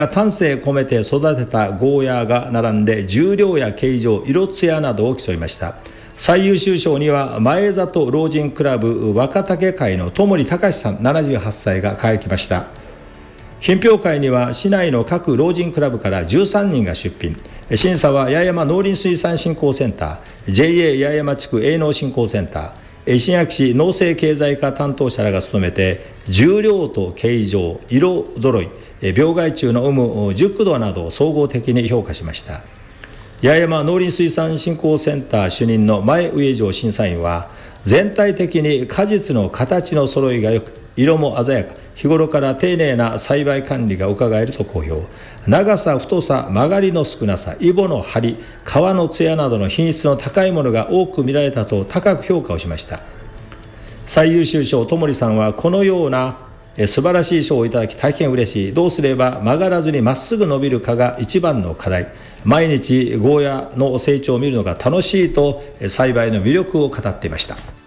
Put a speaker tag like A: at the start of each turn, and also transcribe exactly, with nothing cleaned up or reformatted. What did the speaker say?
A: 丹精込めて育てたゴーヤーが並んで重量や形状、色艶などを競いました。最優秀賞には前里老人クラブ若竹会の戸森隆さんななじゅうはっさいが輝きました。品評会には市内の各老人クラブからじゅうさんにんが出品。審査は八重山農林水産振興センター、 ジェイエー 八重山地区営農振興センター、新薬市農政経済課担当者らが務めて、重量と形状、色揃い、病害虫の有無、熟度などを総合的に評価しました。八重山農林水産振興センター主任の前上条審査員は、全体的に果実の形の揃いがよく、色も鮮やか、日頃から丁寧な栽培管理が伺えると好評。長さ、太さ、曲がりの少なさ、イボの張り、皮の艶などの品質の高いものが多く見られたと高く評価をしました。最優秀賞、戸森さんはこのような素晴らしい賞をいただき大変嬉しい。どうすれば曲がらずにまっすぐ伸びるかが一番の課題。毎日ゴーヤの成長を見るのが楽しいと栽培の魅力を語っていました。